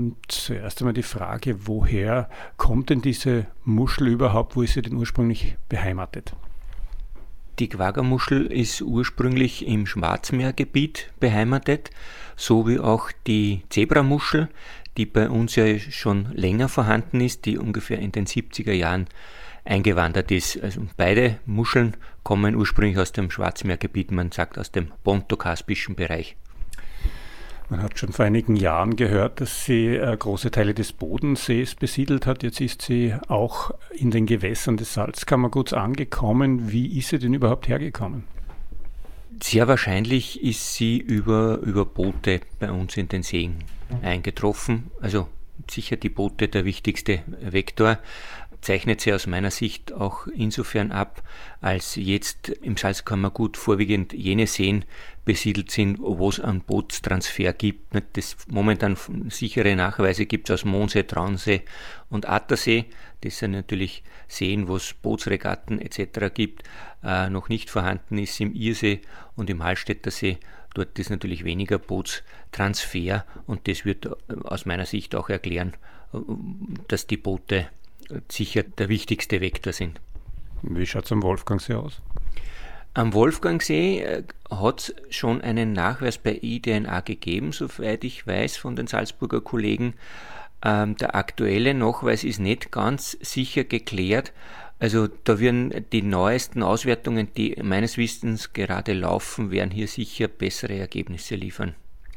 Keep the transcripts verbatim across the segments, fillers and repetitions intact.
Ähm, zuerst einmal die Frage, woher kommt denn diese Muschel überhaupt? Wo ist sie denn ursprünglich beheimatet? Die Quagga-Muschel ist ursprünglich im Schwarzmeergebiet beheimatet, so wie auch die Zebramuschel, die bei uns ja schon länger vorhanden ist, die ungefähr in den siebziger Jahren eingewandert ist. Also beide Muscheln kommen ursprünglich aus dem Schwarzmeergebiet, man sagt aus dem pontokaspischen Bereich. Man hat schon vor einigen Jahren gehört, dass sie äh, große Teile des Bodensees besiedelt hat. Jetzt ist sie auch in den Gewässern des Salzkammerguts angekommen. Wie ist sie denn überhaupt hergekommen? Sehr wahrscheinlich ist sie über, über Boote bei uns in den Seen eingetroffen. Also sicher die Boote der wichtigste Vektor. Zeichnet sie aus meiner Sicht auch insofern ab, als jetzt im Salzkammergut vorwiegend jene Seen besiedelt sind, wo es einen Bootstransfer gibt. Das momentan sichere Nachweise gibt es aus Mondsee, Traunsee und Attersee. Das sind natürlich Seen, wo es Bootsregatten et cetera gibt. Äh, noch nicht vorhanden ist im Ihrsee und im Hallstätter See. Dort ist natürlich weniger Bootstransfer und das wird aus meiner Sicht auch erklären, dass die Boote sicher der wichtigste Vektor sind. Wie schaut es am Wolfgangsee aus? Am Wolfgangsee hat es schon einen Nachweis bei I D N A gegeben, soweit ich weiß, von den Salzburger Kollegen. Ähm, der aktuelle Nachweis ist nicht ganz sicher geklärt. Also da werden die neuesten Auswertungen, die meines Wissens gerade laufen, werden hier sicher bessere Ergebnisse liefern.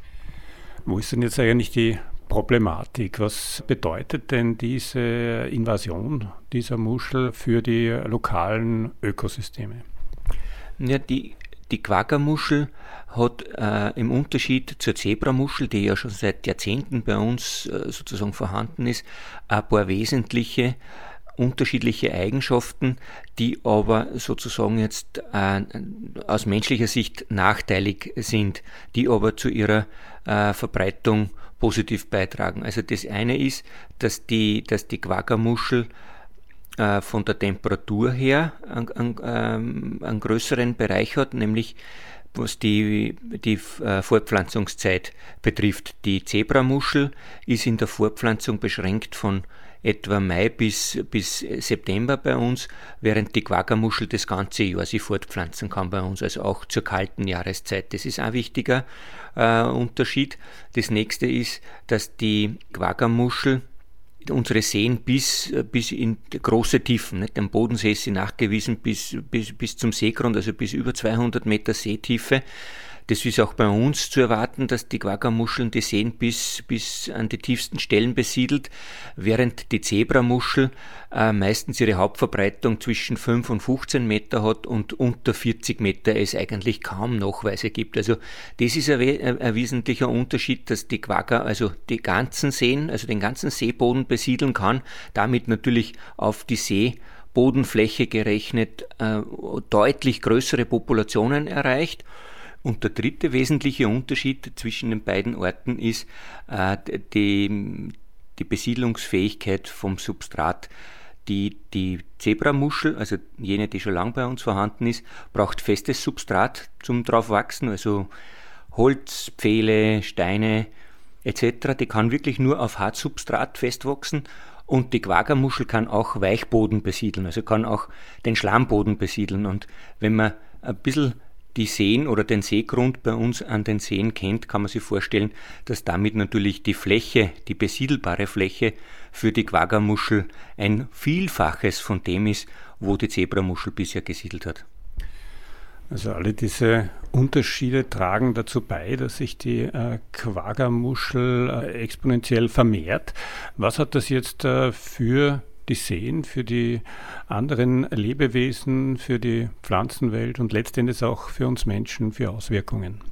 Wo ist denn jetzt eigentlich die Problematik? Was bedeutet denn diese Invasion dieser Muschel für die lokalen Ökosysteme? Ja, die, die Quagga-Muschel hat äh, im Unterschied zur Zebramuschel, die ja schon seit Jahrzehnten bei uns äh, sozusagen vorhanden ist, ein paar wesentliche unterschiedliche Eigenschaften, die aber sozusagen jetzt äh, aus menschlicher Sicht nachteilig sind, die aber zu ihrer äh, Verbreitung positiv beitragen. Also das eine ist, dass die, dass die Quagga-Muschel äh, von der Temperatur her einen, einen, einen größeren Bereich hat, nämlich was die, die äh, Fortpflanzungszeit betrifft. Die Zebramuschel ist in der Fortpflanzung beschränkt von etwa Mai bis, bis September bei uns, während die Quagga-Muschel das ganze Jahr sich fortpflanzen kann bei uns, also auch zur kalten Jahreszeit. Das ist ein wichtiger äh, Unterschied. Das nächste ist, dass die Quagga-Muschel unsere Seen bis, bis in große Tiefen, nicht? Am Bodensee ist sie nachgewiesen bis, bis, bis zum Seegrund, also bis über zweihundert Meter Seetiefe. Das ist auch bei uns zu erwarten, dass die Quagga-Muscheln die Seen bis, bis an die tiefsten Stellen besiedelt, während die Zebramuschel äh, meistens ihre Hauptverbreitung zwischen fünf und fünfzehn Meter hat und unter vierzig Meter es eigentlich kaum Nachweise gibt. Also das ist ein, ein, ein wesentlicher Unterschied, dass die Quagga also die ganzen Seen, also den ganzen Seeboden besiedeln kann, damit natürlich auf die Seebodenfläche gerechnet äh, deutlich größere Populationen erreicht. Und der dritte wesentliche Unterschied zwischen den beiden Orten ist äh, die, die Besiedlungsfähigkeit vom Substrat. Die, die Zebramuschel, also jene, die schon lange bei uns vorhanden ist, braucht festes Substrat zum drauf wachsen, also Holz, Pfähle, Steine et cetera. Die kann wirklich nur auf Hartsubstrat festwachsen. Und die Quagga-Muschel kann auch Weichboden besiedeln, also kann auch den Schlammboden besiedeln. Und wenn man ein bisschen die Seen oder den Seegrund bei uns an den Seen kennt, kann man sich vorstellen, dass damit natürlich die Fläche, die besiedelbare Fläche für die Quagga-Muschel ein Vielfaches von dem ist, wo die Zebramuschel bisher gesiedelt hat. Also alle diese Unterschiede tragen dazu bei, dass sich die äh, Quagga-Muschel äh, exponentiell vermehrt. Was hat das jetzt äh, für die Seen, für die anderen Lebewesen, für die Pflanzenwelt und letztendlich auch für uns Menschen für Auswirkungen?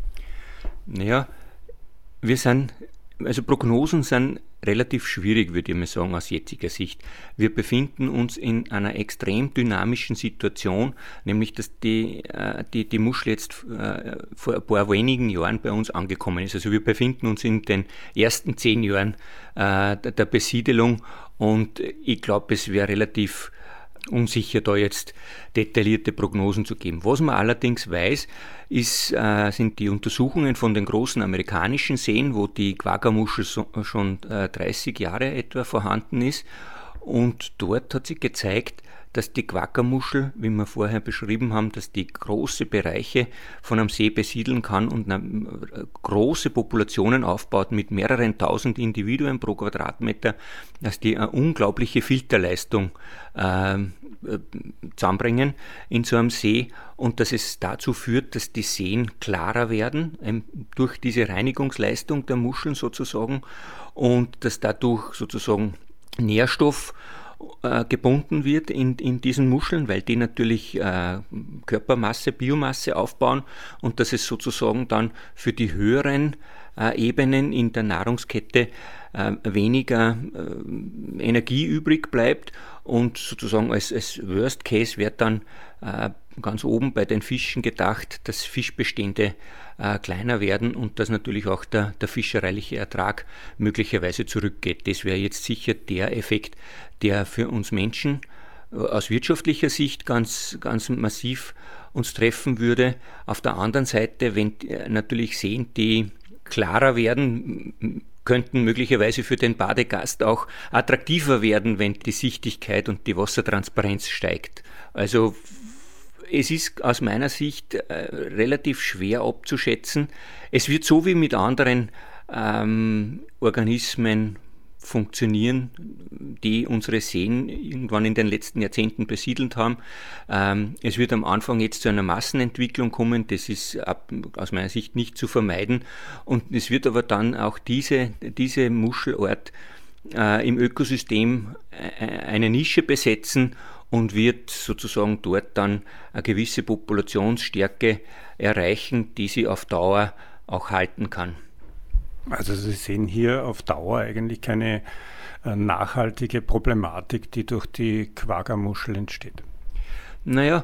Naja, wir sind, also Prognosen sind relativ schwierig, würde ich mal sagen, aus jetziger Sicht. Wir befinden uns in einer extrem dynamischen Situation, nämlich dass die, die, die Muschel jetzt vor ein paar wenigen Jahren bei uns angekommen ist. Also wir befinden uns in den ersten zehn Jahren der Besiedelung und ich glaube, es wäre relativ unsicher, da jetzt detaillierte Prognosen zu geben. Was man allerdings weiß, ist, äh, sind die Untersuchungen von den großen amerikanischen Seen, wo die Quagga-Muschel so, schon äh, dreißig Jahre etwa vorhanden ist. Und dort hat sich gezeigt, dass die Quagga-Muschel, wie wir vorher beschrieben haben, dass die große Bereiche von einem See besiedeln kann und große Populationen aufbaut mit mehreren tausend Individuen pro Quadratmeter, dass die eine unglaubliche Filterleistung äh, zusammenbringen in so einem See und dass es dazu führt, dass die Seen klarer werden, ähm, durch diese Reinigungsleistung der Muscheln sozusagen, und dass dadurch sozusagen Nährstoff gebunden wird in, in diesen Muscheln, weil die natürlich äh, Körpermasse, Biomasse aufbauen und dass es sozusagen dann für die höheren äh, Ebenen in der Nahrungskette äh, weniger äh, Energie übrig bleibt und sozusagen als, als Worst Case wird dann äh, ganz oben bei den Fischen gedacht, dass Fischbestände äh, kleiner werden und dass natürlich auch der, der fischereiliche Ertrag möglicherweise zurückgeht. Das wäre jetzt sicher der Effekt, der für uns Menschen aus wirtschaftlicher Sicht ganz, ganz massiv uns treffen würde. Auf der anderen Seite, wenn natürlich Seen, die klarer werden, könnten möglicherweise für den Badegast auch attraktiver werden, wenn die Sichtigkeit und die Wassertransparenz steigt. Also es ist aus meiner Sicht äh, relativ schwer abzuschätzen. Es wird so wie mit anderen ähm, Organismen funktionieren, die unsere Seen irgendwann in den letzten Jahrzehnten besiedelt haben. Ähm, es wird am Anfang jetzt zu einer Massenentwicklung kommen, das ist ab, aus meiner Sicht nicht zu vermeiden, und es wird aber dann auch diese, diese Muschelart äh, im Ökosystem äh, eine Nische besetzen und wird sozusagen dort dann eine gewisse Populationsstärke erreichen, die sie auf Dauer auch halten kann. Also Sie sehen hier auf Dauer eigentlich keine äh, nachhaltige Problematik, die durch die Quagga-Muschel entsteht. Naja,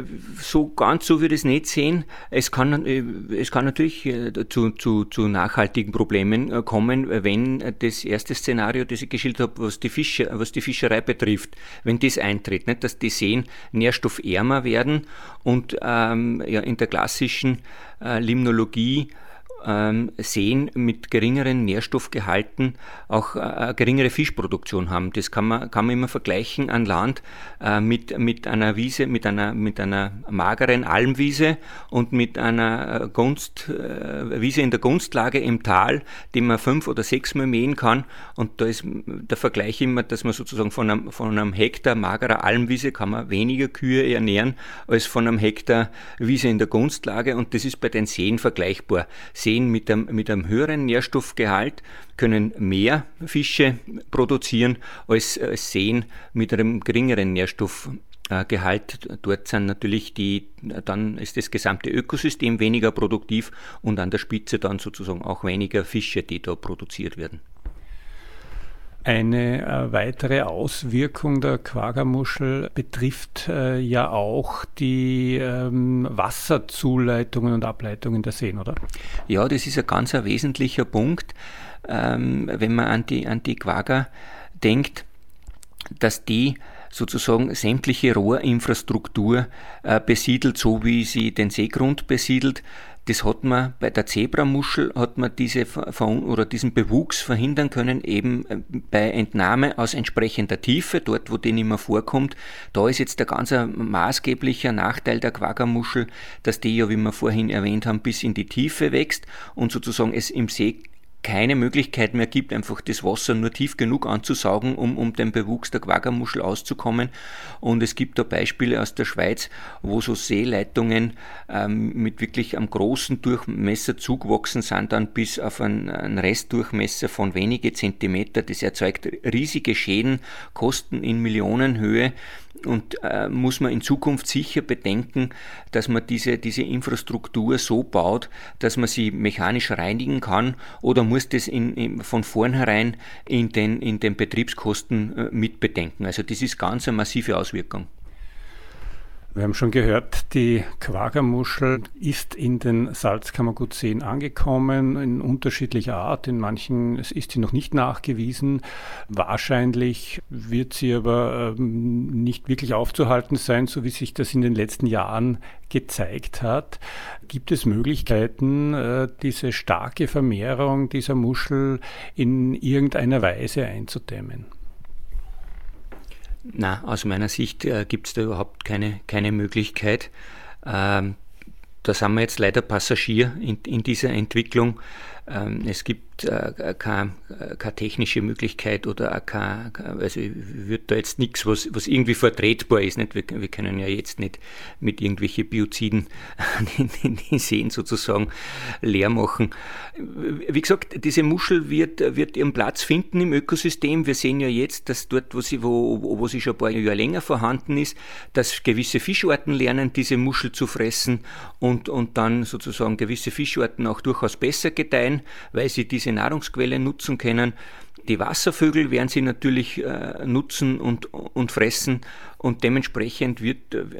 so ganz so würde ich es nicht sehen. Es kann, es kann natürlich zu, zu, zu nachhaltigen Problemen kommen, wenn das erste Szenario, das ich geschildert habe, was die, Fische, was die Fischerei betrifft, wenn das eintritt, nicht? Dass die Seen nährstoffärmer werden und ähm, ja, in der klassischen äh, Limnologie Ähm, Seen mit geringeren Nährstoffgehalten auch äh, eine geringere Fischproduktion haben. Das kann man, kann man immer vergleichen an Land äh, mit, mit einer Wiese, mit einer, mit einer mageren Almwiese und mit einer Gunst, äh, Wiese in der Gunstlage im Tal, die man fünf oder sechs Mal mähen kann. Und da ist der Vergleich immer, dass man sozusagen von einem, von einem Hektar magerer Almwiese kann man weniger Kühe ernähren als von einem Hektar Wiese in der Gunstlage, und das ist bei den Seen vergleichbar. Seen mit einem, mit einem höheren Nährstoffgehalt können mehr Fische produzieren als Seen mit einem geringeren Nährstoffgehalt. Dort sind natürlich die, dann ist das gesamte Ökosystem weniger produktiv und an der Spitze dann sozusagen auch weniger Fische, die da produziert werden. Eine äh, weitere Auswirkung der Quagga-Muschel betrifft äh, ja auch die ähm, Wasserzuleitungen und Ableitungen der Seen, oder? Ja, das ist ein ganz ein wesentlicher Punkt, ähm, wenn man an die, an die Quagga denkt, dass die sozusagen sämtliche Rohrinfrastruktur äh, besiedelt, so wie sie den Seegrund besiedelt. Das hat man bei der Zebramuschel hat man diese oder diesen Bewuchs verhindern können, eben bei Entnahme aus entsprechender Tiefe, dort wo die nicht mehr vorkommt. Da ist jetzt der ganz maßgeblicher Nachteil der Quagga-Muschel, dass die ja, wie wir vorhin erwähnt haben, bis in die Tiefe wächst und sozusagen es im See keine Möglichkeit mehr gibt, einfach das Wasser nur tief genug anzusaugen, um, um den Bewuchs der Quagga-Muschel auszukommen. Und es gibt da Beispiele aus der Schweiz, wo so Seeleitungen ähm, mit wirklich einem großen Durchmesser zugewachsen sind, dann bis auf einen, einen Restdurchmesser von wenige Zentimeter. Das erzeugt riesige Schäden, Kosten in Millionenhöhe. Und äh, muss man in Zukunft sicher bedenken, dass man diese, diese Infrastruktur so baut, dass man sie mechanisch reinigen kann, oder muss das in, in, von vornherein in den, in den Betriebskosten äh, mitbedenken. Also das ist ganz eine massive Auswirkung. Wir haben schon gehört, die Quaggamuschel ist in den Salzkammergutseen angekommen, in unterschiedlicher Art. In manchen ist sie noch nicht nachgewiesen. Wahrscheinlich wird sie aber ähm, nicht wirklich aufzuhalten sein, so wie sich das in den letzten Jahren gezeigt hat. Gibt es Möglichkeiten, äh, diese starke Vermehrung dieser Muschel in irgendeiner Weise einzudämmen? Na, aus meiner Sicht äh, gibt es da überhaupt keine, keine Möglichkeit. Ähm, da sind wir jetzt leider Passagier in, in dieser Entwicklung. Ähm, es gibt äh, keine, keine technische Möglichkeit oder auch keine, also wird da jetzt nichts, was, was irgendwie vertretbar ist. Nicht? Wir, wir können ja jetzt nicht mit irgendwelchen Bioziden die, die Seen sozusagen leer machen. Wie gesagt, diese Muschel wird, wird ihren Platz finden im Ökosystem. Wir sehen ja jetzt, dass dort, wo sie, wo, wo sie schon ein paar Jahre länger vorhanden ist, dass gewisse Fischarten lernen, diese Muschel zu fressen und, und dann sozusagen gewisse Fischarten auch durchaus besser gedeihen, weil sie diese Nahrungsquelle nutzen können. Die Wasservögel werden sie natürlich äh, nutzen und, und fressen und dementsprechend wird, äh,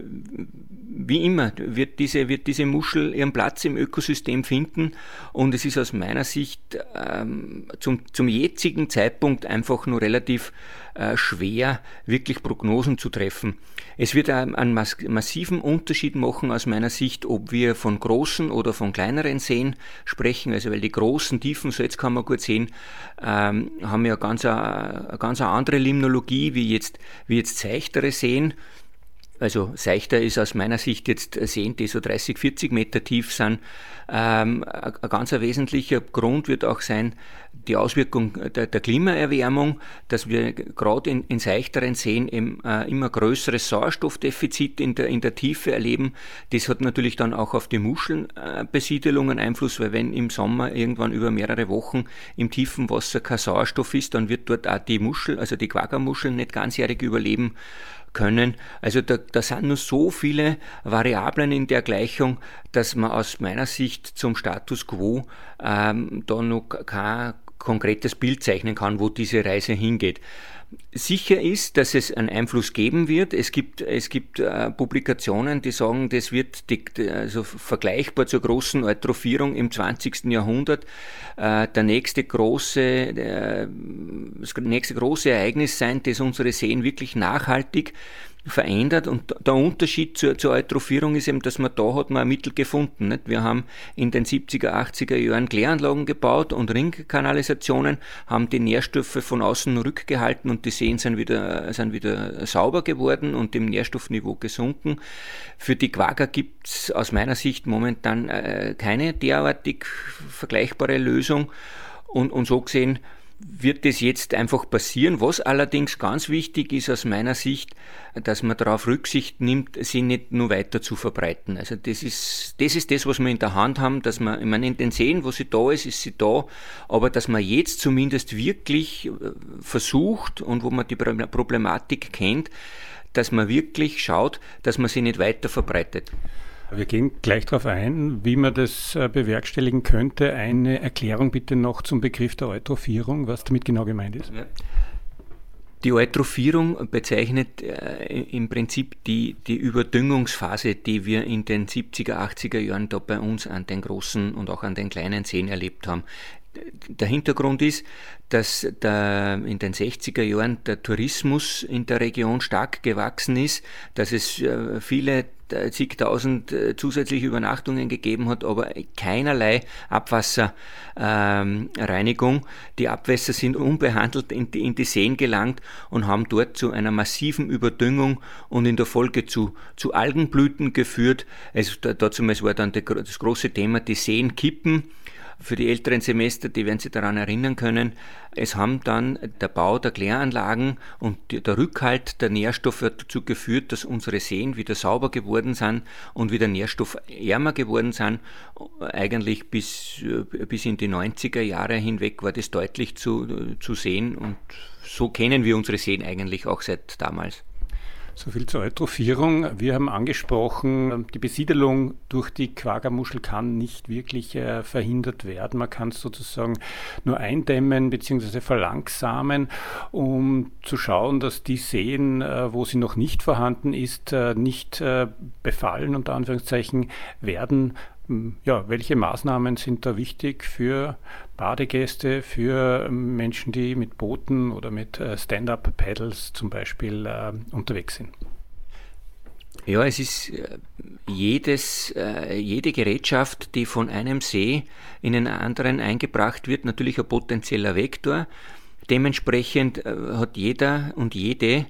wie immer, wird diese, wird diese Muschel ihren Platz im Ökosystem finden und es ist aus meiner Sicht ähm, zum, zum jetzigen Zeitpunkt einfach nur relativ äh, schwer, wirklich Prognosen zu treffen. Es wird einen mass- massiven Unterschied machen aus meiner Sicht, ob wir von großen oder von kleineren Seen sprechen, also weil die großen, tiefen Salzkammergutseen ähm, haben ja ganz eine, eine ganz eine andere Limnologie wie jetzt, wie jetzt seichtere Seen. Also seichter ist aus meiner Sicht jetzt Seen, die so dreißig, vierzig Meter tief sind. Ähm, ein ganz wesentlicher Grund wird auch sein, die Auswirkung der, der Klimaerwärmung, dass wir gerade in, in seichteren Seen eben, äh, immer größeres Sauerstoffdefizit in der, in der Tiefe erleben. Das hat natürlich dann auch auf die Muschelbesiedelungen Einfluss, weil wenn im Sommer irgendwann über mehrere Wochen im tiefen Wasser kein Sauerstoff ist, dann wird dort auch die Muschel, also die Quaggamuscheln nicht ganzjährig überleben können. Also da, da sind nur so viele Variablen in der Gleichung, dass man aus meiner Sicht zum Status quo ähm, da noch kein konkretes Bild zeichnen kann, wo diese Reise hingeht. Sicher ist, dass es einen Einfluss geben wird. Es gibt, es gibt äh, Publikationen, die sagen, das wird die, also vergleichbar zur großen Eutrophierung im zwanzigsten Jahrhundert äh, der nächste große, äh, das nächste große Ereignis sein, das unsere Seen wirklich nachhaltig verändert. Und der Unterschied zur, zur Eutrophierung ist eben, dass man da hat man ein Mittel gefunden. Nicht? Wir haben in den siebziger, achtziger Jahren Kläranlagen gebaut und Ringkanalisationen, haben die Nährstoffe von außen rückgehalten und die Seen sind wieder, sind wieder sauber geworden und im Nährstoffniveau gesunken. Für die Quagga gibt es aus meiner Sicht momentan äh, keine derartig vergleichbare Lösung und, und so gesehen wird das jetzt einfach passieren. Was allerdings ganz wichtig ist aus meiner Sicht, dass man darauf Rücksicht nimmt, sie nicht nur weiter zu verbreiten. Also das ist, das ist das, was wir in der Hand haben, dass man, ich meine, in den Seen, wo sie da ist, ist sie da, aber dass man jetzt zumindest wirklich versucht und wo man die Problematik kennt, dass man wirklich schaut, dass man sie nicht weiter verbreitet. Wir gehen gleich darauf ein, wie man das bewerkstelligen könnte. Eine Erklärung bitte noch zum Begriff der Eutrophierung, was damit genau gemeint ist. Ja. Die Eutrophierung bezeichnet äh, im Prinzip die, die Überdüngungsphase, die wir in den siebziger, achtziger Jahren da bei uns an den großen und auch an den kleinen Seen erlebt haben. Der Hintergrund ist, dass der, in den sechziger Jahren der Tourismus in der Region stark gewachsen ist, dass es äh, viele zigtausend äh, zusätzliche Übernachtungen gegeben hat, aber keinerlei Abwasserreinigung. Ähm, die Abwässer sind unbehandelt in die, in die Seen gelangt und haben dort zu einer massiven Überdüngung und in der Folge zu, zu Algenblüten geführt. Also da, dazu war dann die, das große Thema, die Seen kippen. Für die älteren Semester, die werden sich daran erinnern können, es haben dann der Bau der Kläranlagen und der Rückhalt der Nährstoffe dazu geführt, dass unsere Seen wieder sauber geworden sind und wieder nährstoffärmer geworden sind. Eigentlich bis, bis in die neunziger Jahre hinweg war das deutlich zu, zu sehen und so kennen wir unsere Seen eigentlich auch seit damals. So viel zur Eutrophierung. Wir haben angesprochen, die Besiedelung durch die Quaggamuschel kann nicht wirklich äh, verhindert werden. Man kann es sozusagen nur eindämmen bzw. verlangsamen, um zu schauen, dass die Seen, äh, wo sie noch nicht vorhanden ist, äh, nicht äh, befallen, unter Anführungszeichen, werden. Ja, welche Maßnahmen sind da wichtig für Badegäste, für Menschen, die mit Booten oder mit Stand-up-Paddles zum Beispiel äh, unterwegs sind? Ja, es ist jedes, jede Gerätschaft, die von einem See in einen anderen eingebracht wird, natürlich ein potenzieller Vektor. Dementsprechend hat jeder und jede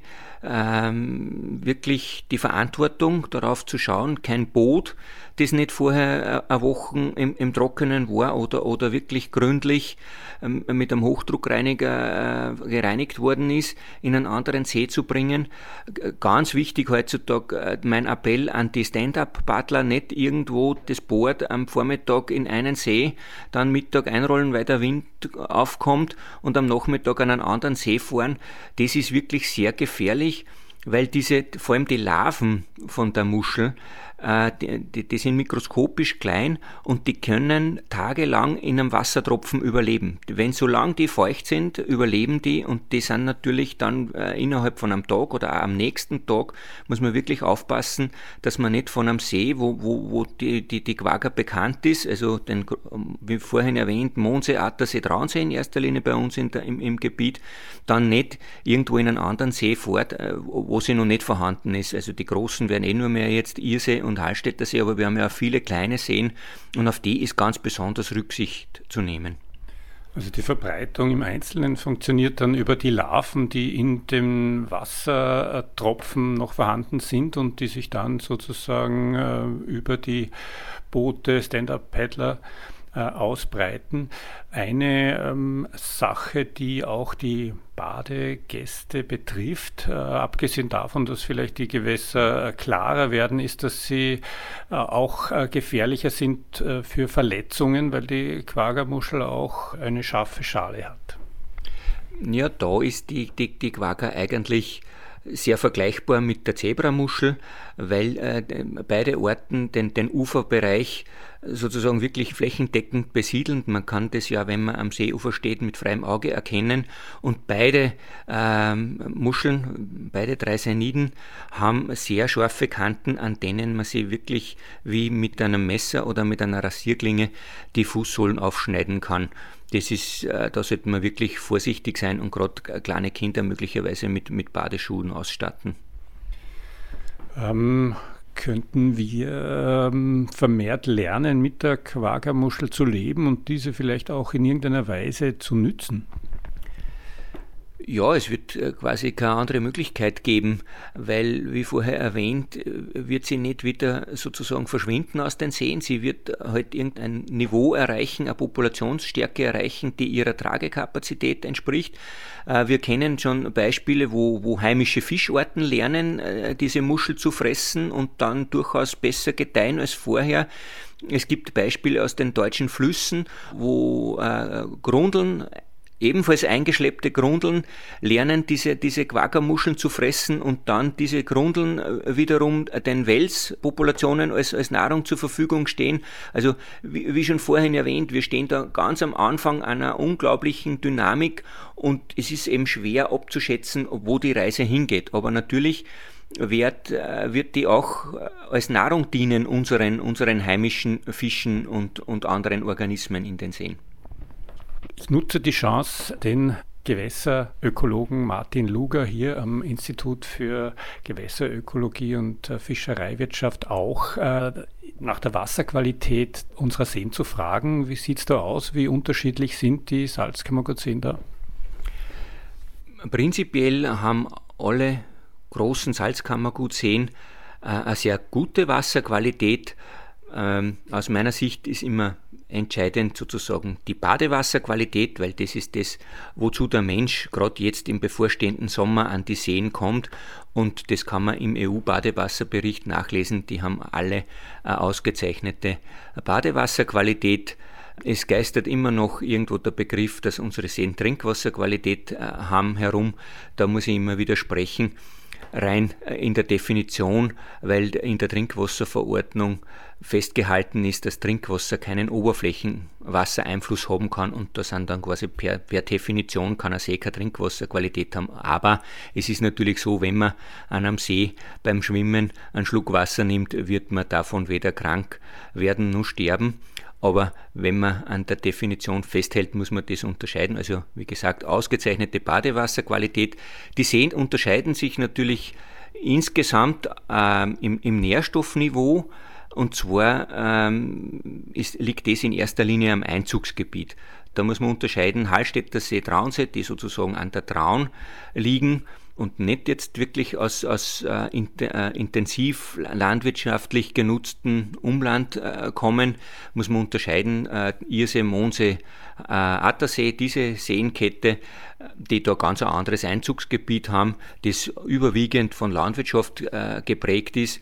ähm, wirklich die Verantwortung, darauf zu schauen, kein Boot, das nicht vorher eine Woche im, im Trockenen war oder, oder wirklich gründlich ähm, mit einem Hochdruckreiniger äh, gereinigt worden ist, in einen anderen See zu bringen. Ganz wichtig heutzutage äh, mein Appell an die Stand-up-Paddler, nicht irgendwo das Board am Vormittag in einen See, dann Mittag einrollen, weil der Wind aufkommt und am Nachmittag an einen anderen See fahren. Das ist wirklich sehr gefährlich, weil diese, vor allem die Larven von der Muschel, äh, die, die sind mikroskopisch klein und die können tagelang in einem Wassertropfen überleben. Wenn solange die feucht sind, überleben die und die sind natürlich dann äh, innerhalb von einem Tag oder auch am nächsten Tag, muss man wirklich aufpassen, dass man nicht von einem See, wo, wo, wo die, die, die Quagga bekannt ist, also den, wie vorhin erwähnt, Mondsee, Attersee, Traunsee in erster Linie bei uns in der, im, im Gebiet, dann nicht irgendwo in einen anderen See fährt, äh, wo sie noch nicht vorhanden ist. Also die großen werden eh nur mehr jetzt Irsee und Hallstätter See, aber wir haben ja auch viele kleine Seen und auf die ist ganz besonders Rücksicht zu nehmen. Also die Verbreitung im Einzelnen funktioniert dann über die Larven, die in dem Wassertropfen noch vorhanden sind und die sich dann sozusagen äh, über die Boote, Stand-up-Paddler äh, ausbreiten. Eine ähm, Sache, die auch die Badegäste betrifft, äh, abgesehen davon, dass vielleicht die Gewässer äh, klarer werden, ist, dass sie äh, auch äh, gefährlicher sind äh, für Verletzungen, weil die Quaggamuschel auch eine scharfe Schale hat. Ja, da ist die, die, die Quagga eigentlich sehr vergleichbar mit der Zebramuschel, weil äh, beide Arten den, den Uferbereich sozusagen wirklich flächendeckend besiedeln. Man kann das ja, wenn man am Seeufer steht, mit freiem Auge erkennen. Und beide ähm, Muscheln, beide drei Sainiden, haben sehr scharfe Kanten, an denen man sie wirklich wie mit einem Messer oder mit einer Rasierklinge die Fußsohlen aufschneiden kann. Das ist, äh, da sollte man wirklich vorsichtig sein und gerade kleine Kinder möglicherweise mit, mit Badeschuhen ausstatten. Ähm, könnten wir ähm, vermehrt lernen, mit der Quaggamuschel zu leben und diese vielleicht auch in irgendeiner Weise zu nützen? Ja, es wird quasi keine andere Möglichkeit geben, weil, wie vorher erwähnt, wird sie nicht wieder sozusagen verschwinden aus den Seen. Sie wird halt irgendein Niveau erreichen, eine Populationsstärke erreichen, die ihrer Tragekapazität entspricht. Wir kennen schon Beispiele, wo, wo heimische Fischarten lernen, diese Muschel zu fressen und dann durchaus besser gedeihen als vorher. Es gibt Beispiele aus den deutschen Flüssen, wo äh, Grundeln, ebenfalls eingeschleppte Grundeln, lernen diese, diese Quaggamuscheln zu fressen und dann diese Grundeln wiederum den Welspopulationen als, als Nahrung zur Verfügung stehen. Also wie, wie schon vorhin erwähnt, wir stehen da ganz am Anfang einer unglaublichen Dynamik und es ist eben schwer abzuschätzen, wo die Reise hingeht. Aber natürlich wird, wird die auch als Nahrung dienen unseren, unseren heimischen Fischen und, und anderen Organismen in den Seen. Ich nutze die Chance, den Gewässerökologen Martin Luger hier am Institut für Gewässerökologie und Fischereiwirtschaft auch äh, nach der Wasserqualität unserer Seen zu fragen. Wie sieht es da aus? Wie unterschiedlich sind die Salzkammergutseen da? Prinzipiell haben alle großen Salzkammergutseen äh, eine sehr gute Wasserqualität. Ähm, aus meiner Sicht ist immer entscheidend sozusagen die Badewasserqualität, weil das ist das, wozu der Mensch gerade jetzt im bevorstehenden Sommer an die Seen kommt und das kann man im E U-Badewasserbericht nachlesen, die haben alle eine ausgezeichnete Badewasserqualität. Es geistert immer noch irgendwo der Begriff, dass unsere Seen Trinkwasserqualität haben herum, da muss ich immer widersprechen. rein in der Definition, weil in der Trinkwasserverordnung festgehalten ist, dass Trinkwasser keinen Oberflächenwassereinfluss haben kann und da sind dann quasi per, per Definition kann ein See keine Trinkwasserqualität haben. Aber es ist natürlich so, wenn man an einem See beim Schwimmen einen Schluck Wasser nimmt, wird man davon weder krank werden noch sterben. Aber wenn man an der Definition festhält, muss man das unterscheiden. Also wie gesagt, ausgezeichnete Badewasserqualität. Die Seen unterscheiden sich natürlich insgesamt ähm, im, im Nährstoffniveau. Und zwar ähm, ist, liegt das in erster Linie am Einzugsgebiet. Da muss man unterscheiden, Hallstätter See, Traunsee, die sozusagen an der Traun liegen und nicht jetzt wirklich aus, aus äh, in, äh, intensiv landwirtschaftlich genutzten Umland äh, kommen, muss man unterscheiden, äh, Irsee, Mondsee, äh, Attersee, diese Seenkette, die da ganz ein anderes Einzugsgebiet haben, das überwiegend von Landwirtschaft äh, geprägt ist.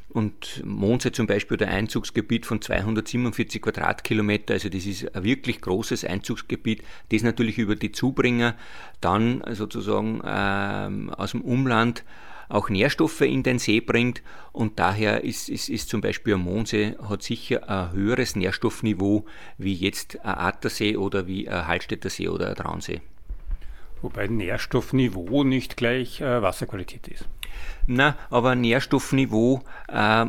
Und Mondsee zum Beispiel der Einzugsgebiet von zweihundertsiebenundvierzig Quadratkilometer, also das ist ein wirklich großes Einzugsgebiet, das natürlich über die Zubringer dann sozusagen ähm, aus dem Umland auch Nährstoffe in den See bringt und daher ist, ist, ist zum Beispiel ein Mondsee hat sicher ein höheres Nährstoffniveau wie jetzt ein Attersee oder wie ein Hallstätter See oder ein Traunsee. Wobei Nährstoffniveau nicht gleich äh, Wasserqualität ist. Na, aber Nährstoffniveau äh,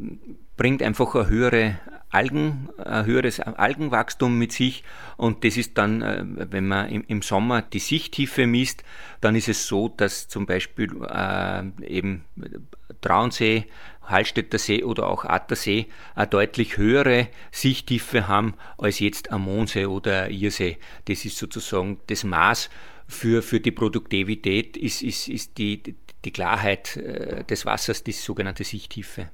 bringt einfach eine höhere Algen, ein höheres Algenwachstum mit sich und das ist dann, äh, wenn man im, im Sommer die Sichttiefe misst, dann ist es so, dass zum Beispiel äh, eben Traunsee, Hallstätter See oder auch Attersee eine deutlich höhere Sichttiefe haben als jetzt ein Mondsee oder ein Irsee. Das ist sozusagen das Maß für, für die Produktivität, ist, ist, ist die, die Klarheit äh, des Wassers, die sogenannte Sichttiefe.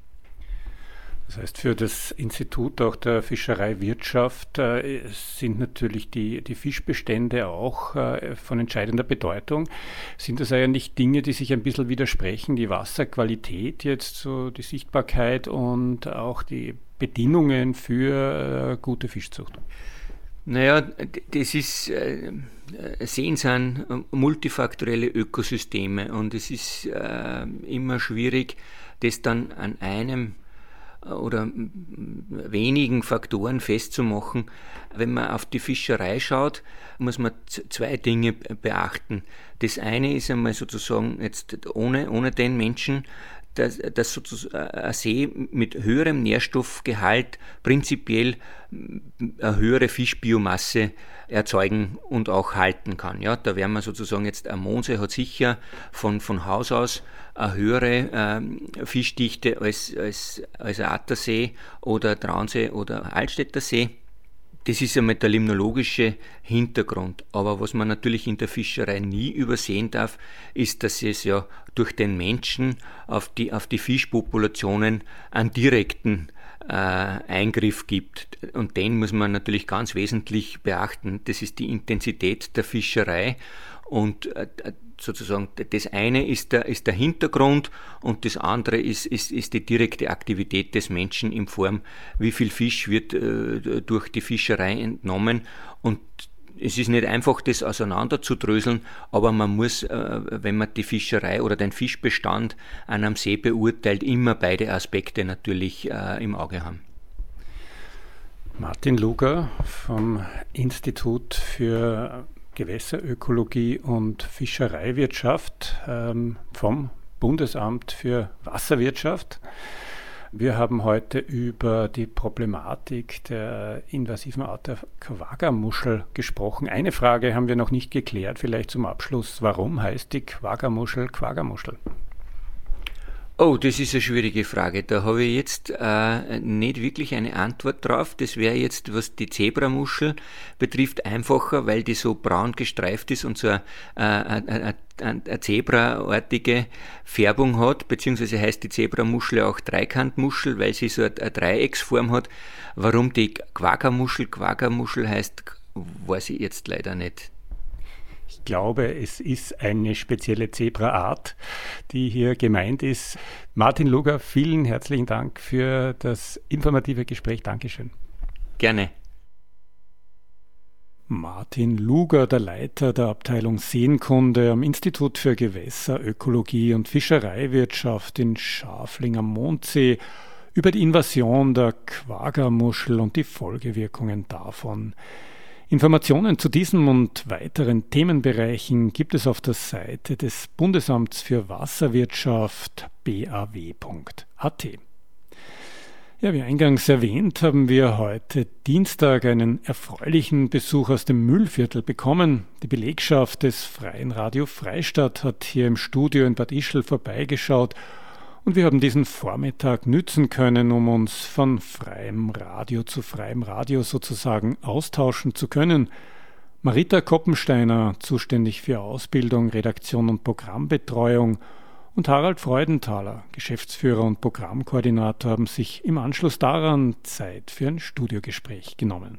Das heißt, für das Institut auch der Fischereiwirtschaft äh, sind natürlich die, die Fischbestände auch äh, von entscheidender Bedeutung. Sind das eigentlich Dinge, die sich ein bisschen widersprechen, die Wasserqualität jetzt, so die Sichtbarkeit und auch die Bedingungen für äh, gute Fischzucht? Naja, das ist, äh, Seen sind multifaktorielle Ökosysteme und es ist äh, immer schwierig, das dann an einem oder wenigen Faktoren festzumachen. Wenn man auf die Fischerei schaut, muss man zwei Dinge beachten. Das eine ist einmal sozusagen jetzt ohne, ohne den Menschen, dass, dass sozusagen ein See mit höherem Nährstoffgehalt prinzipiell eine höhere Fischbiomasse erzeugen und auch halten kann. Ja, da werden wir sozusagen jetzt, ein Mondsee hat sicher von, von Haus aus eine höhere ähm, Fischdichte als, als, als ein Attersee oder Traunsee oder Hallstätter See. Das ist einmal der limnologische Hintergrund. Aber was man natürlich in der Fischerei nie übersehen darf, ist, dass es ja durch den Menschen auf die, auf die Fischpopulationen einen direkten äh, Eingriff gibt. Und den muss man natürlich ganz wesentlich beachten. Das ist die Intensität der Fischerei. Und äh, sozusagen das eine ist der, ist der Hintergrund und das andere ist, ist, ist die direkte Aktivität des Menschen in Form, wie viel Fisch wird äh, durch die Fischerei entnommen. Und es ist nicht einfach, das auseinanderzudröseln, aber man muss, äh, wenn man die Fischerei oder den Fischbestand an einem See beurteilt, immer beide Aspekte natürlich äh, im Auge haben. Martin Luger vom Institut für Gewässerökologie und Fischereiwirtschaft ähm, vom Bundesamt für Wasserwirtschaft. Wir haben heute über die Problematik der invasiven Art der Quaggamuschel gesprochen. Eine Frage haben wir noch nicht geklärt, vielleicht zum Abschluss. Warum heißt die Quaggamuschel Quaggamuschel? Oh, das ist eine schwierige Frage. Da habe ich jetzt äh, nicht wirklich eine Antwort drauf. Das wäre jetzt, was die Zebramuschel betrifft, einfacher, weil die so braun gestreift ist und so eine, eine, eine, eine zebraartige Färbung hat, beziehungsweise heißt die Zebramuschel auch Dreikantmuschel, weil sie so eine, eine Dreiecksform hat. Warum die Quaggamuschel Quaggamuschel heißt, weiß ich jetzt leider nicht. Ich glaube, es ist eine spezielle Zebraart, die hier gemeint ist. Martin Luger, vielen herzlichen Dank für das informative Gespräch. Dankeschön. Gerne. Martin Luger, der Leiter der Abteilung Seenkunde am Institut für Gewässerökologie und Fischereiwirtschaft in Schafling am Mondsee, über die Invasion der Quaggamuschel und die Folgewirkungen davon. Informationen zu diesem und weiteren Themenbereichen gibt es auf der Seite des Bundesamts für Wasserwirtschaft b a w punkt a t. Ja, wie eingangs erwähnt, haben wir heute Dienstag einen erfreulichen Besuch aus dem Mühlviertel bekommen. Die Belegschaft des Freien Radio Freistadt hat hier im Studio in Bad Ischl vorbeigeschaut und wir haben diesen Vormittag nützen können, um uns von freiem Radio zu freiem Radio sozusagen austauschen zu können. Marita Koppensteiner, zuständig für Ausbildung, Redaktion und Programmbetreuung, und Harald Freudenthaler, Geschäftsführer und Programmkoordinator, haben sich im Anschluss daran Zeit für ein Studiogespräch genommen.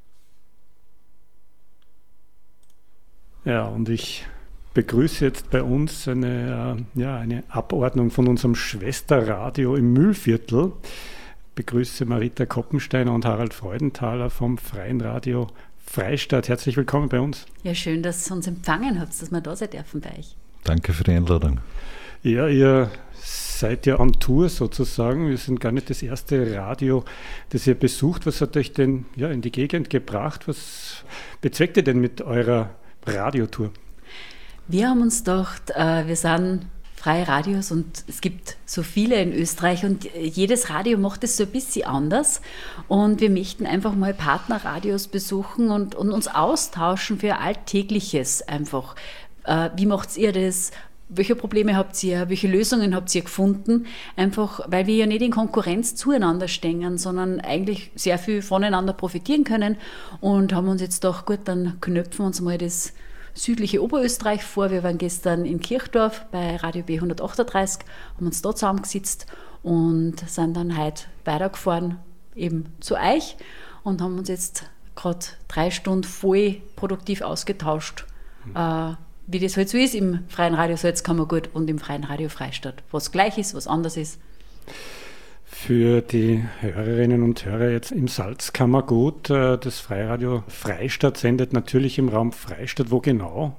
Ja, und ich begrüße jetzt bei uns eine, ja, eine Abordnung von unserem Schwesterradio im Mühlviertel. Ich begrüße Marita Koppensteiner und Harald Freudenthaler vom Freien Radio Freistadt. Herzlich willkommen bei uns. Ja, schön, dass ihr uns empfangen habt, dass wir da sein dürfen bei euch. Danke für die Einladung. Ja, ihr seid ja on Tour sozusagen. Wir sind gar nicht das erste Radio, das ihr besucht. Was hat euch denn ja, in die Gegend gebracht? Was bezweckt ihr denn mit eurer Radiotour? Wir haben uns gedacht, äh, wir sind freie Radios und es gibt so viele in Österreich und jedes Radio macht es so ein bisschen anders. Und wir möchten einfach mal Partnerradios besuchen und, und uns austauschen für Alltägliches einfach. Äh, wie macht ihr das? Welche Probleme habt ihr? Welche Lösungen habt ihr gefunden? Einfach, weil wir ja nicht in Konkurrenz zueinander stehen, sondern eigentlich sehr viel voneinander profitieren können und haben uns jetzt gedacht, gut, dann knöpfen wir uns mal das südliche Oberösterreich vor. Wir waren gestern in Kirchdorf bei Radio B hundertachtunddreißig, haben uns da zusammengesetzt und sind dann heute weitergefahren eben zu euch und haben uns jetzt gerade drei Stunden voll produktiv ausgetauscht. Mhm. Äh, wie das halt so ist im Freien Radio Salzkammergut und im Freien Radio Freistadt. Was gleich ist, was anders ist. Für die Hörerinnen und Hörer jetzt im Salzkammergut, das Freiradio Freistadt sendet natürlich im Raum Freistadt. Wo genau?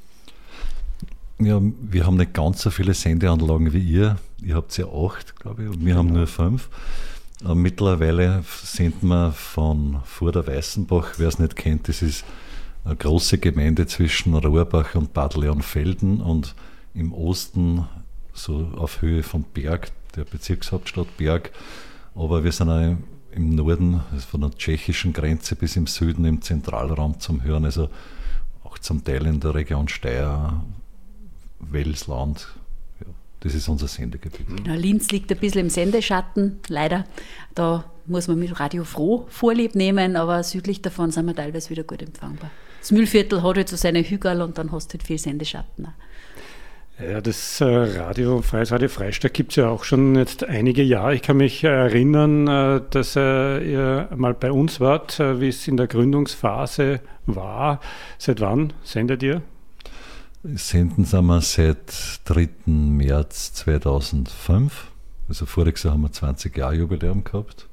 Ja, wir haben nicht ganz so viele Sendeanlagen wie ihr. Ihr habt ja acht, glaube ich, und wir genau. haben nur fünf. Mittlerweile senden wir von vor der Weißenbach, wer es nicht kennt, das ist eine große Gemeinde zwischen Rohrbach und Bad Leonfelden und im Osten so auf Höhe von Berg, der Bezirkshauptstadt Berg. Aber wir sind auch im Norden, also von der tschechischen Grenze bis im Süden im Zentralraum zum Hören, also auch zum Teil in der Region Steyr, Welsland. Ja, das ist unser Sendegebiet. Genau, Linz liegt ein bisschen im Sendeschatten, leider. Da muss man mit Radio Froh Vorlieb nehmen, aber südlich davon sind wir teilweise wieder gut empfangbar. Das Mühlviertel hat halt so seine Hügel und dann hast du halt viel Sendeschatten auch. Ja, das Radio, Freies Radio Freistadt gibt es ja auch schon jetzt einige Jahre. Ich kann mich erinnern, dass ihr mal bei uns wart, wie es in der Gründungsphase war. Seit wann sendet ihr? Senden sind wir seit dritten März zweitausendfünf. Also voriges Jahr haben wir zwanzig Jahre Jubiläum gehabt.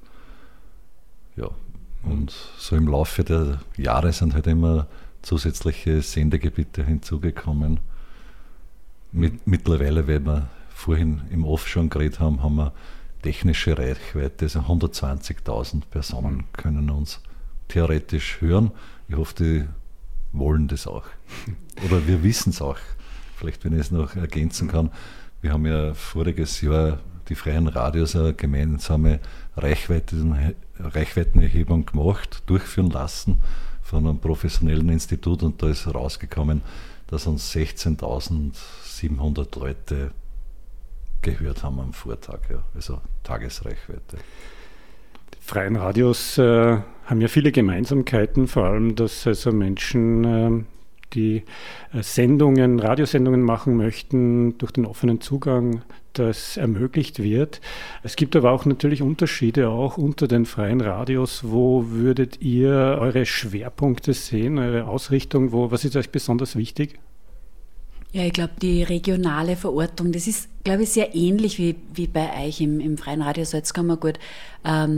Ja, und so im Laufe der Jahre sind halt immer zusätzliche Sendegebiete hinzugekommen. Mit, mittlerweile, weil wir vorhin im Off schon geredet haben, haben wir technische Reichweite, also hundertzwanzigtausend Personen können uns theoretisch hören. Ich hoffe, die wollen das auch. Oder wir wissen es auch. Vielleicht, wenn ich es noch ergänzen kann. Wir haben ja voriges Jahr die Freien Radios eine gemeinsame Reichweiten, Reichweitenerhebung gemacht, durchführen lassen von einem professionellen Institut und da ist herausgekommen, dass uns sechzehntausendsiebenhundert Leute gehört haben am Vortag, ja, also Tagesreichweite. Die Freien Radios äh, haben ja viele Gemeinsamkeiten, vor allem, dass also Menschen, äh, die äh, Sendungen, Radiosendungen machen möchten, durch den offenen Zugang das ermöglicht wird. Es gibt aber auch natürlich Unterschiede auch unter den freien Radios. Wo würdet ihr eure Schwerpunkte sehen, eure Ausrichtung? Wo, was ist euch besonders wichtig? Ja, ich glaube, die regionale Verortung, das ist, glaube ich, sehr ähnlich wie, wie bei euch im, im Freien Radio Salzkammergut. Ähm,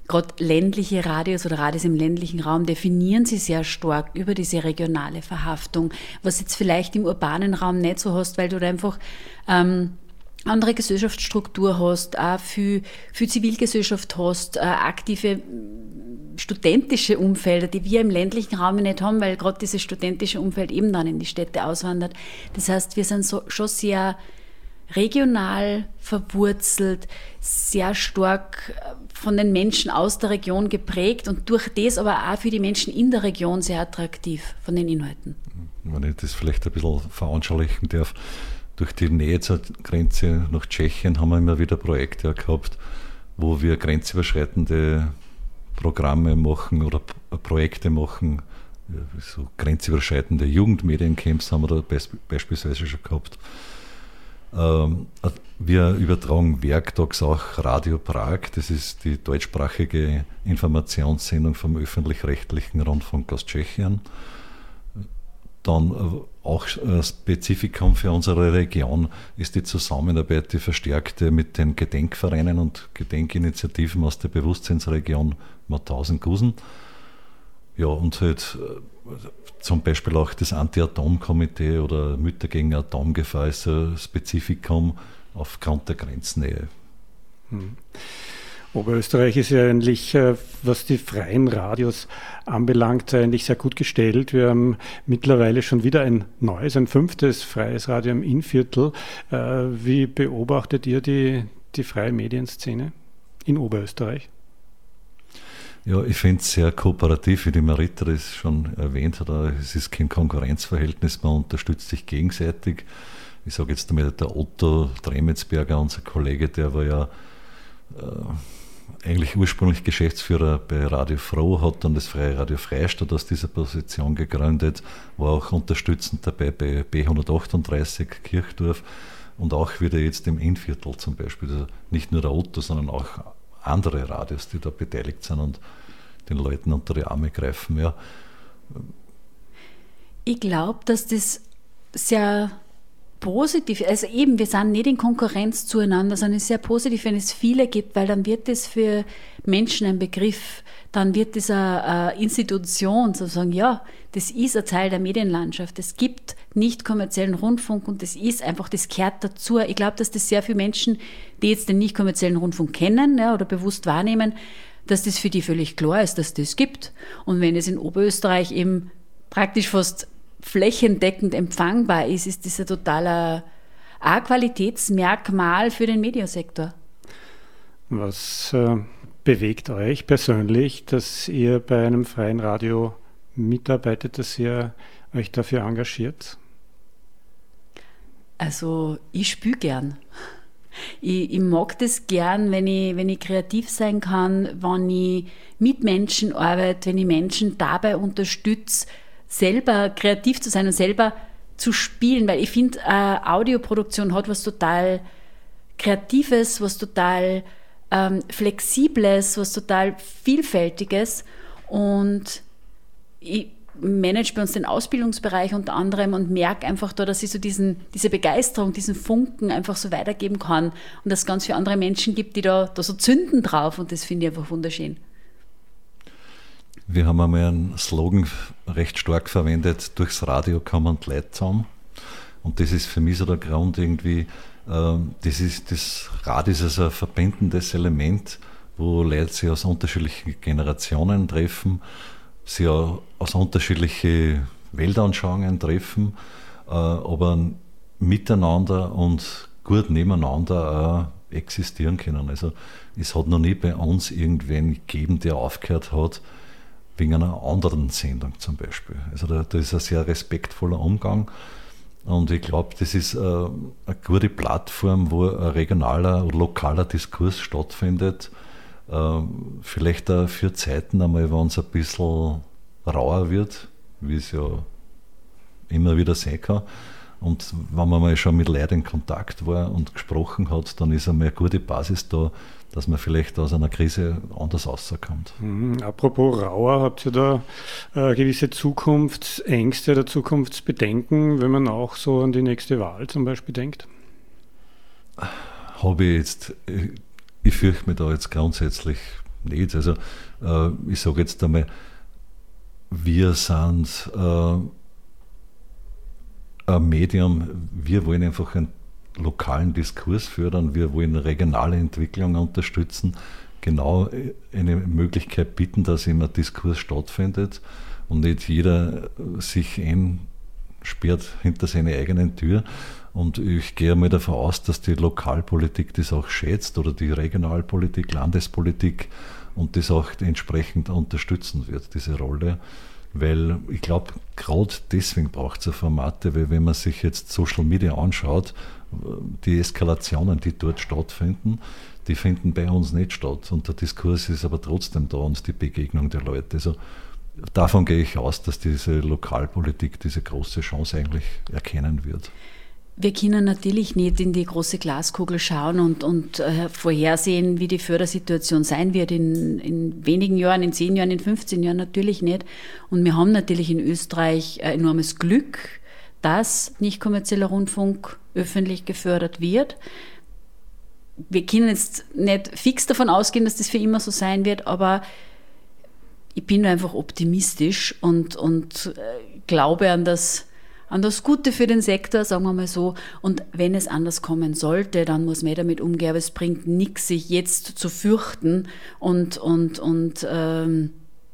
gerade ländliche Radios oder Radios im ländlichen Raum definieren sie sehr stark über diese regionale Verhaftung, was jetzt vielleicht im urbanen Raum nicht so hast, weil du da einfach ähm, andere Gesellschaftsstruktur hast, auch viel, viel Zivilgesellschaft hast, äh, aktive studentische Umfelder, die wir im ländlichen Raum nicht haben, weil gerade dieses studentische Umfeld eben dann in die Städte auswandert. Das heißt, wir sind so, schon sehr regional verwurzelt, sehr stark von den Menschen aus der Region geprägt und durch das aber auch für die Menschen in der Region sehr attraktiv von den Inhalten. Wenn ich das vielleicht ein bisschen veranschaulichen darf, durch die Nähe zur Grenze nach Tschechien haben wir immer wieder Projekte gehabt, wo wir grenzüberschreitende Programme machen oder Projekte machen, so grenzüberschreitende Jugendmediencamps haben wir da beispielsweise schon gehabt. Wir übertragen werktags auch Radio Prag, das ist die deutschsprachige Informationssendung vom öffentlich-rechtlichen Rundfunk aus Tschechien. Dann auch ein Spezifikum für unsere Region ist die Zusammenarbeit, die verstärkte mit den Gedenkvereinen und Gedenkinitiativen aus der Bewusstseinsregion Mauthausen-Gusen. Ja, und halt zum Beispiel auch das Anti-Atom-Komitee oder Mütter gegen Atomgefahr ist ein Spezifikum aufgrund der Grenznähe. Hm. Oberösterreich ist ja eigentlich, was die freien Radios anbelangt, eigentlich sehr gut gestellt. Wir haben mittlerweile schon wieder ein neues, ein fünftes freies Radio im Innviertel. Wie beobachtet ihr die, die freie Medienszene in Oberösterreich? Ja, ich finde es sehr kooperativ, wie die Marita das schon erwähnt hat. Es ist kein Konkurrenzverhältnis, man unterstützt sich gegenseitig. Ich sage jetzt einmal, der Otto Dremetsberger, unser Kollege, der war ja äh, eigentlich ursprünglich Geschäftsführer bei Radio Froh, hat dann das Freie Radio Freistadt aus dieser Position gegründet, war auch unterstützend dabei bei B hundertachtunddreißig Kirchdorf und auch wieder jetzt im Innviertel zum Beispiel. Also nicht nur der Otto, sondern auch andere Radios, die da beteiligt sind und den Leuten unter die Arme greifen. Ja. Ich glaube, dass das sehr positiv ist. Also eben, wir sind nicht in Konkurrenz zueinander, sondern es ist sehr positiv, wenn es viele gibt, weil dann wird es für Menschen ein Begriff, dann wird es eine, eine Institution, sozusagen, ja, das ist ein Teil der Medienlandschaft. Es gibt nicht kommerziellen Rundfunk und das ist einfach, das gehört dazu. Ich glaube, dass das sehr viele Menschen, die jetzt den nicht kommerziellen Rundfunk kennen, ja, oder bewusst wahrnehmen, dass das für die völlig klar ist, dass das gibt. Und wenn es in Oberösterreich eben praktisch fast flächendeckend empfangbar ist, ist das ein totaler ein Qualitätsmerkmal für den Mediensektor. Was äh, bewegt euch persönlich, dass ihr bei einem freien Radio mitarbeitet, dass ihr euch dafür engagiert? Also ich spiele gern. Ich, ich mag das gern, wenn ich, wenn ich kreativ sein kann, wenn ich mit Menschen arbeite, wenn ich Menschen dabei unterstütze, selber kreativ zu sein und selber zu spielen, weil ich finde, äh, Audioproduktion hat was total Kreatives, was total ähm, Flexibles, was total Vielfältiges und ich manage bei uns den Ausbildungsbereich unter anderem und merke einfach da, dass ich so diesen, diese Begeisterung, diesen Funken einfach so weitergeben kann und dass es ganz viele andere Menschen gibt, die da, da so zünden drauf und das finde ich einfach wunderschön. Wir haben einmal einen Slogan recht stark verwendet, durchs Radio kommen die Leute zusammen. Und das ist für mich so der Grund irgendwie, äh, das, ist, das Radio ist also ein verbindendes Element, wo Leute sich aus unterschiedlichen Generationen treffen, sich auch aus unterschiedlichen Weltanschauungen treffen, äh, aber miteinander und gut nebeneinander auch existieren können. Also es hat noch nie bei uns irgendwen gegeben, der aufgehört hat, wegen einer anderen Sendung zum Beispiel. Also da, da ist ein sehr respektvoller Umgang und ich glaube, das ist äh, eine gute Plattform, wo ein regionaler oder lokaler Diskurs stattfindet. Äh, vielleicht auch für Zeiten einmal, wenn es ein bisschen rauer wird, wie es ja immer wieder sein kann. Und wenn man mal schon mit Leuten in Kontakt war und gesprochen hat, dann ist einmal eine gute Basis da, dass man vielleicht aus einer Krise anders rauskommt. Mhm. Apropos Rauer, habt ihr da äh, gewisse Zukunftsängste oder Zukunftsbedenken, wenn man auch so an die nächste Wahl zum Beispiel denkt? Habe ich jetzt, ich, ich fürchte mich da jetzt grundsätzlich nicht. Also äh, ich sage jetzt einmal, wir sind äh, ein Medium, wir wollen einfach einen lokalen Diskurs fördern, wir wollen regionale Entwicklung unterstützen, genau eine Möglichkeit bieten, dass immer Diskurs stattfindet und nicht jeder sich einsperrt hinter seine eigenen Tür. Und ich gehe mal davon aus, dass die Lokalpolitik das auch schätzt oder die Regionalpolitik, Landespolitik und das auch entsprechend unterstützen wird, diese Rolle. Weil ich glaube, gerade deswegen braucht es Formate, weil wenn man sich jetzt Social Media anschaut, die Eskalationen, die dort stattfinden, die finden bei uns nicht statt. Und der Diskurs ist aber trotzdem da und die Begegnung der Leute. Also davon gehe ich aus, dass diese Lokalpolitik diese große Chance eigentlich erkennen wird. Wir können natürlich nicht in die große Glaskugel schauen und, und äh, vorhersehen, wie die Fördersituation sein wird in, in wenigen Jahren, in zehn Jahren, in fünfzehn Jahren, natürlich nicht. Und wir haben natürlich in Österreich ein enormes Glück, dass nicht kommerzieller Rundfunk öffentlich gefördert wird. Wir können jetzt nicht fix davon ausgehen, dass das für immer so sein wird, aber ich bin einfach optimistisch und, und äh, glaube an das an das Gute für den Sektor, sagen wir mal so. Und wenn es anders kommen sollte, dann muss man damit umgehen. Aber es bringt nichts, sich jetzt zu fürchten und, und, und ähm,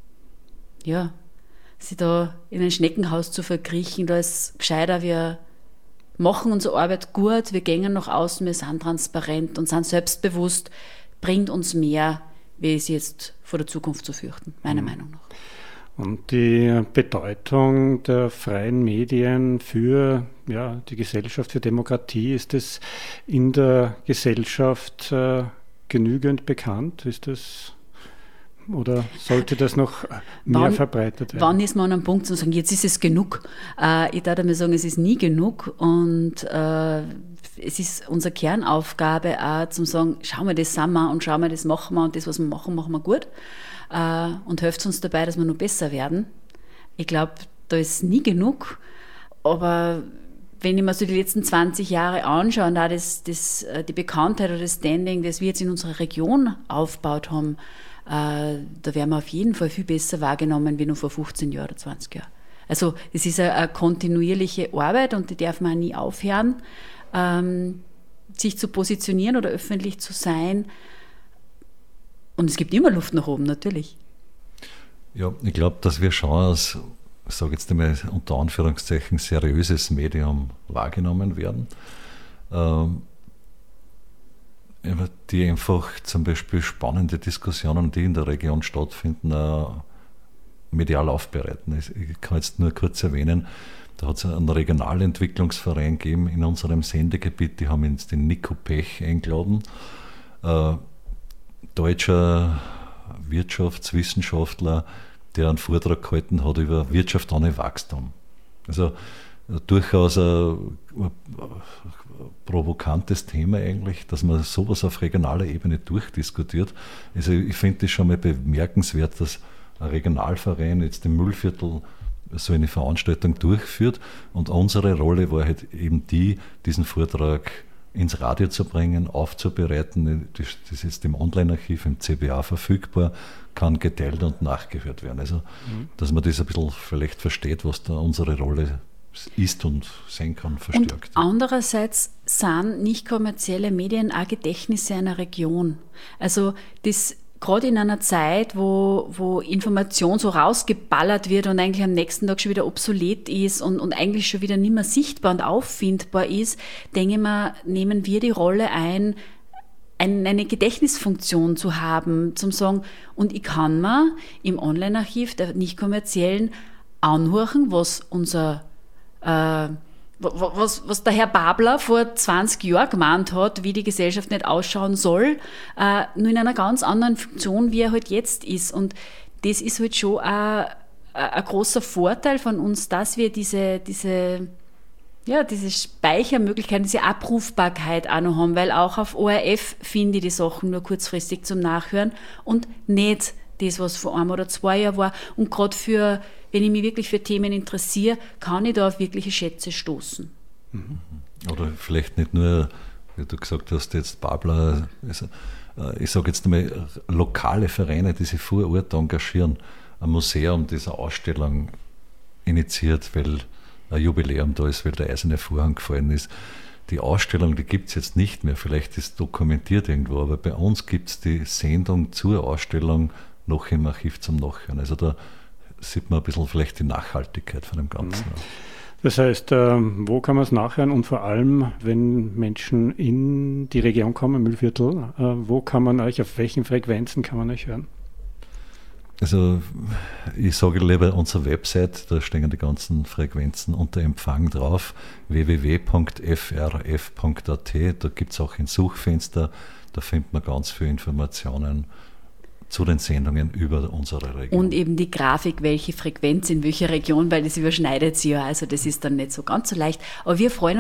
ja, sich da in ein Schneckenhaus zu verkriechen. Da ist gescheiter, wir machen unsere Arbeit gut, wir gehen nach außen, wir sind transparent und sind selbstbewusst, bringt uns mehr, wie es jetzt vor der Zukunft zu fürchten, meiner mhm. Meinung nach. Und die Bedeutung der freien Medien für ja, die Gesellschaft, für Demokratie, ist es in der Gesellschaft äh, genügend bekannt? Ist das, oder sollte das noch mehr wann, verbreitet werden? Wann ist man an einem Punkt zu sagen, jetzt ist es genug? Äh, ich darf einmal sagen, es ist nie genug und äh, es ist unsere Kernaufgabe auch zu sagen, schauen wir, das sind wir und schauen wir, das machen wir und das, was wir machen, machen wir gut. Und hilft uns dabei, dass wir noch besser werden. Ich glaube, da ist nie genug. Aber wenn ich mir so die letzten zwanzig Jahre anschaue und auch das, das, die Bekanntheit oder das Standing, das wir jetzt in unserer Region aufgebaut haben, äh, da werden wir auf jeden Fall viel besser wahrgenommen wie noch vor fünfzehn Jahren oder zwanzig Jahren. Also es ist eine, eine kontinuierliche Arbeit und die darf man auch nie aufhören, ähm, sich zu positionieren oder öffentlich zu sein. Und es gibt immer Luft nach oben, natürlich. Ja, ich glaube, dass wir schon als, ich sage jetzt einmal unter Anführungszeichen, seriöses Medium wahrgenommen werden, ähm, die einfach zum Beispiel spannende Diskussionen, die in der Region stattfinden, äh, medial aufbereiten. Ich kann jetzt nur kurz erwähnen, da hat es einen Regionalentwicklungsverein gegeben in unserem Sendegebiet, die haben uns den Nico Pech eingeladen, äh, deutscher Wirtschaftswissenschaftler, der einen Vortrag gehalten hat über Wirtschaft ohne Wachstum. Also durchaus ein, ein provokantes Thema eigentlich, dass man sowas auf regionaler Ebene durchdiskutiert. Also ich finde das schon mal bemerkenswert, dass ein Regionalverein jetzt im Mühlviertel so eine Veranstaltung durchführt und unsere Rolle war halt eben die, diesen Vortrag ins Radio zu bringen, aufzubereiten. Das, das ist jetzt im Online-Archiv, im C B A verfügbar, kann geteilt und nachgehört werden. Also, mhm. dass man das ein bisschen vielleicht versteht, was da unsere Rolle ist und sein kann, verstärkt. Und andererseits sind nicht kommerzielle Medien auch Gedächtnisse einer Region. Also das gerade in einer Zeit, wo, wo Information so rausgeballert wird und eigentlich am nächsten Tag schon wieder obsolet ist und, und eigentlich schon wieder nicht mehr sichtbar und auffindbar ist, denke ich mal, nehmen wir die Rolle ein, ein, eine Gedächtnisfunktion zu haben, zum sagen, und ich kann mir im Online-Archiv der nicht kommerziellen anhören, was unser äh, Was, was der Herr Babler vor zwanzig Jahren gemeint hat, wie die Gesellschaft nicht ausschauen soll, äh, nur in einer ganz anderen Funktion, wie er halt jetzt ist. Und das ist halt schon ein, ein großer Vorteil von uns, dass wir diese, diese, ja, diese Speichermöglichkeit, diese Abrufbarkeit auch noch haben, weil auch auf O R F finde ich die Sachen nur kurzfristig zum Nachhören und nicht das, was vor einem oder zwei Jahren war. Und gerade für, wenn ich mich wirklich für Themen interessiere, kann ich da auf wirkliche Schätze stoßen. Oder vielleicht nicht nur wie du gesagt hast, jetzt Babler, also, ich sage jetzt einmal, lokale Vereine, die sich vor Ort engagieren, ein Museum, das eine Ausstellung initiiert, weil ein Jubiläum da ist, weil der eiserne Vorhang gefallen ist. Die Ausstellung, die gibt es jetzt nicht mehr, vielleicht ist es dokumentiert irgendwo, aber bei uns gibt es die Sendung zur Ausstellung noch im Archiv zum Nachhören. Also da sieht man ein bisschen vielleicht die Nachhaltigkeit von dem Ganzen. Mhm. Das heißt, wo kann man es nachhören und vor allem, wenn Menschen in die Region kommen, Mühlviertel, wo kann man euch, auf welchen Frequenzen kann man euch hören? Also ich sage lieber unsere Website, da stehen die ganzen Frequenzen unter Empfang drauf, w w w punkt f r f punkt a t, da gibt es auch ein Suchfenster, da findet man ganz viele Informationen zu den Sendungen über unsere Region. Und eben die Grafik, welche Frequenz in welcher Region, weil das überschneidet sich ja, also das ist dann nicht so ganz so leicht. Aber wir freuen uns